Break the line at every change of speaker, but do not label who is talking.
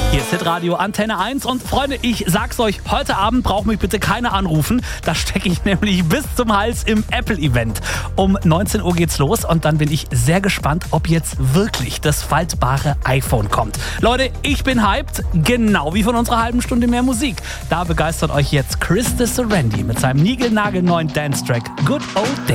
Hier ist Hitradio Antenne 1 und Freunde, ich sag's euch, heute Abend braucht mich bitte keiner anrufen. Da stecke ich nämlich bis zum Hals im Apple-Event. Um 19 Uhr geht's los und dann bin ich sehr gespannt, ob jetzt wirklich das faltbare iPhone kommt. Leute, ich bin hyped, genau wie von unserer halben Stunde mehr Musik. Da begeistert euch jetzt Chris de Serendi mit seinem niegelnagelneuen Dance-Track Good Old Days.